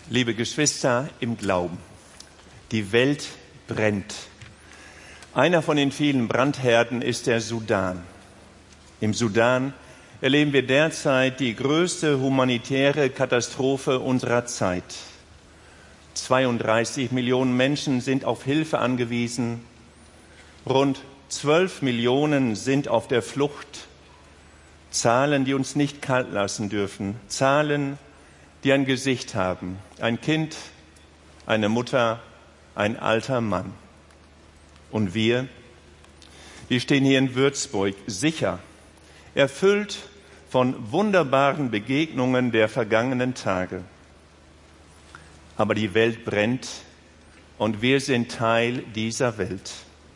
Liebe Geschwister im Glauben, die Welt brennt. Einer von den vielen Brandherden ist der Sudan. Im Sudan erleben wir derzeit die größte humanitäre Katastrophe unserer Zeit. 32 Millionen Menschen sind auf Hilfe angewiesen. Rund 12 Millionen sind auf der Flucht. Zahlen, die uns nicht kalt lassen dürfen. Zahlen, die ein Gesicht haben. Ein Kind, eine Mutter, ein alter Mann. Und wir stehen hier in Würzburg sicher, erfüllt von wunderbaren Begegnungen der vergangenen Tage. Aber die Welt brennt und wir sind Teil dieser Welt.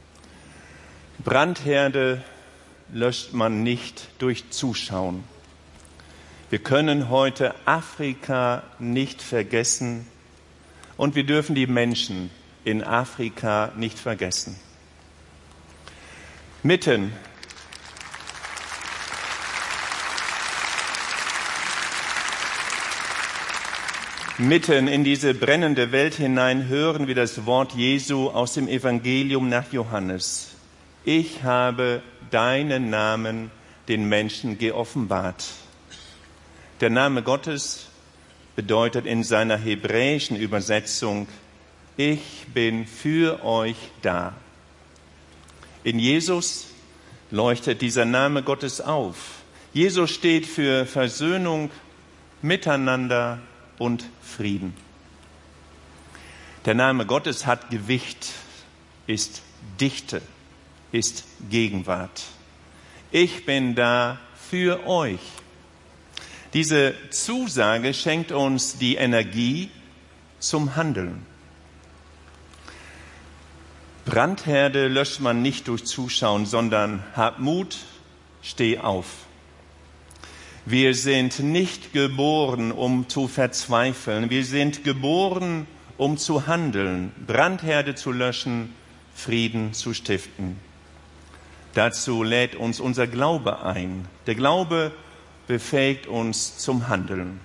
Brandherde löscht man nicht durch Zuschauen. Wir können heute Afrika nicht vergessen und wir dürfen die Menschen in Afrika nicht vergessen. Mitten in diese brennende Welt hinein hören wir das Wort Jesu aus dem Evangelium nach Johannes. Ich habe deinen Namen den Menschen geoffenbart. Der Name Gottes bedeutet in seiner hebräischen Übersetzung, ich bin für euch da. In Jesus leuchtet dieser Name Gottes auf. Jesus steht für Versöhnung, Miteinander und Frieden. Der Name Gottes hat Gewicht, ist Dichte, ist Gegenwart. Ich bin da für euch. Diese Zusage schenkt uns die Energie zum Handeln. Brandherde löscht man nicht durch Zuschauen, sondern hab Mut, steh auf. Wir sind nicht geboren, um zu verzweifeln. Wir sind geboren, um zu handeln, Brandherde zu löschen, Frieden zu stiften. Dazu lädt uns unser Glaube ein. Der Glaube befähigt uns zum Handeln.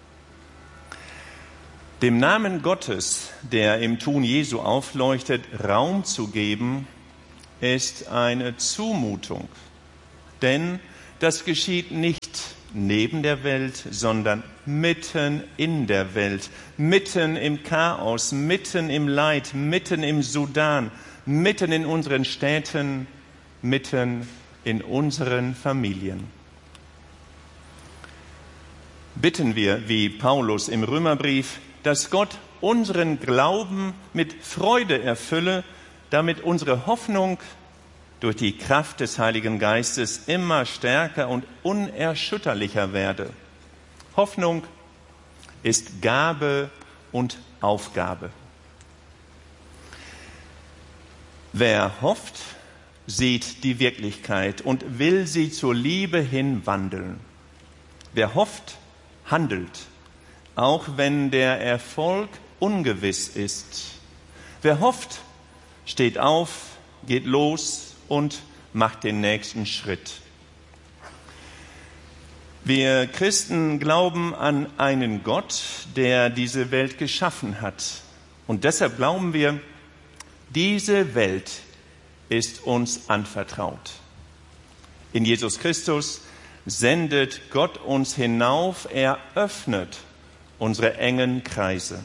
Dem Namen Gottes, der im Tun Jesu aufleuchtet, Raum zu geben, ist eine Zumutung. Denn das geschieht nicht neben der Welt, sondern mitten in der Welt, mitten im Chaos, mitten im Leid, mitten im Sudan, mitten in unseren Städten, mitten in unseren Familien. Bitten wir, wie Paulus im Römerbrief, dass Gott unseren Glauben mit Freude erfülle, damit unsere Hoffnung durch die Kraft des Heiligen Geistes immer stärker und unerschütterlicher werde. Hoffnung ist Gabe und Aufgabe. Wer hofft, sieht die Wirklichkeit und will sie zur Liebe hin wandeln. Wer hofft, handelt, auch wenn der Erfolg ungewiss ist. Wer hofft, steht auf, geht los und macht den nächsten Schritt. Wir Christen glauben an einen Gott, der diese Welt geschaffen hat. Und deshalb glauben wir, diese Welt ist uns anvertraut. In Jesus Christus sendet Gott uns hinauf, er öffnet unsere engen Kreise.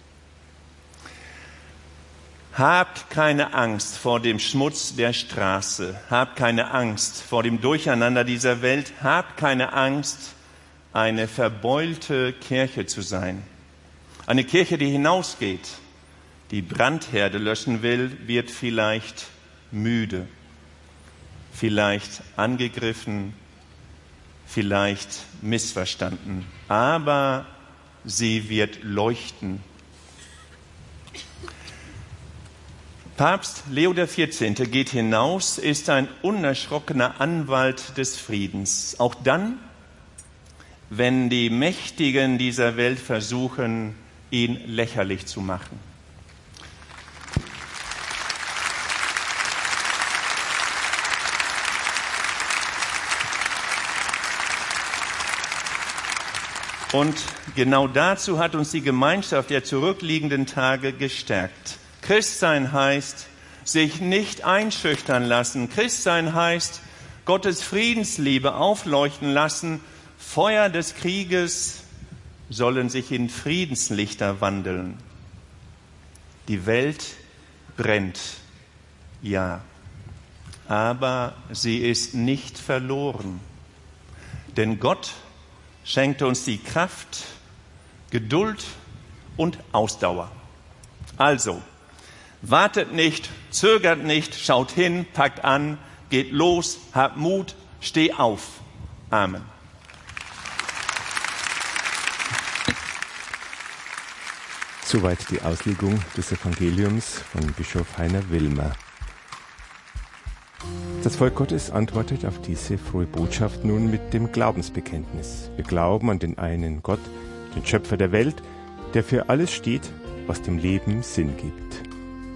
Habt keine Angst vor dem Schmutz der Straße, habt keine Angst vor dem Durcheinander dieser Welt, habt keine Angst, eine verbeulte Kirche zu sein. Eine Kirche, die hinausgeht, die Brandherde löschen will, wird vielleicht müde, vielleicht angegriffen, vielleicht missverstanden, aber sie wird leuchten. Papst Leo XIV. Geht hinaus, ist ein unerschrockener Anwalt des Friedens. Auch dann, wenn die Mächtigen dieser Welt versuchen, ihn lächerlich zu machen. Und genau dazu hat uns die Gemeinschaft der zurückliegenden Tage gestärkt. Christsein heißt, sich nicht einschüchtern lassen. Christsein heißt, Gottes Friedensliebe aufleuchten lassen. Feuer des Krieges sollen sich in Friedenslichter wandeln. Die Welt brennt, ja, aber sie ist nicht verloren. Denn Gott schenkte uns die Kraft, Geduld und Ausdauer. Also, wartet nicht, zögert nicht, schaut hin, packt an, geht los, habt Mut, steh auf. Amen. Soweit die Auslegung des Evangeliums von Bischof Heiner Willmer. Das Volk Gottes antwortet auf diese frohe Botschaft nun mit dem Glaubensbekenntnis. Wir glauben an den einen Gott, den Schöpfer der Welt, der für alles steht, was dem Leben Sinn gibt.